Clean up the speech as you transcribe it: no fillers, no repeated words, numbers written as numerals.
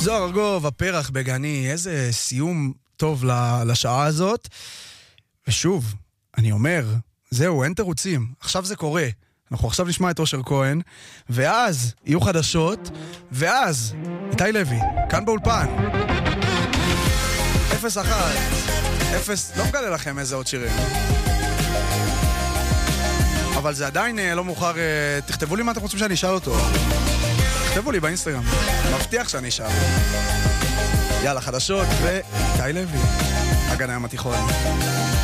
זוהר ארגוב, הפרח בגני, איזה סיום טוב לשעה הזאת. ושוב, אני אומר, זהו, אין תירוצים, עכשיו זה קורה. אנחנו עכשיו נשמע את אושר כהן, ואז יהיו חדשות, ואז איתי לוי, כאן באולפן. 0-1, לא מגלה לכם איזה עוד שירים. אבל זה עדיין לא מאוחר, תכתבו לי מה אתם רוצים שאני אשאל אותו. תכתבו לי באינסטגרם, מבטיח שאני אשאל. יאללה, חדשות ואיתי לוי, הגן הים התיכון.